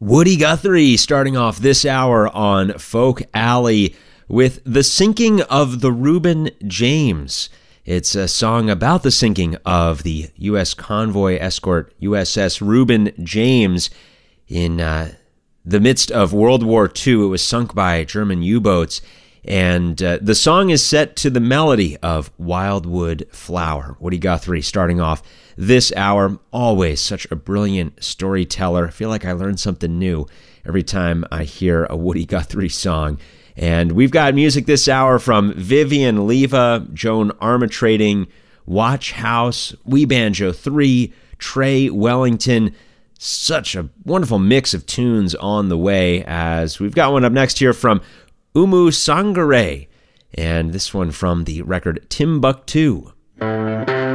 Woody Guthrie starting off this hour on Folk Alley with The Sinking of the Reuben James. It's a song about the sinking of the U.S. convoy escort USS Reuben James in the midst of World War II. It was sunk by German U-boats, and the song is set to the melody of Wildwood Flower. Woody Guthrie starting off this hour. Always such a brilliant storyteller. I feel like I learn something new every time I hear a Woody Guthrie song. And we've got music this hour from Vivian Leva, Joan Armatrading, Watch House, We Banjo 3, Trey Wellington. Such a wonderful mix of tunes on the way, as we've got one up next here from Oumou Sangaré, and this one from the record Timbuktu.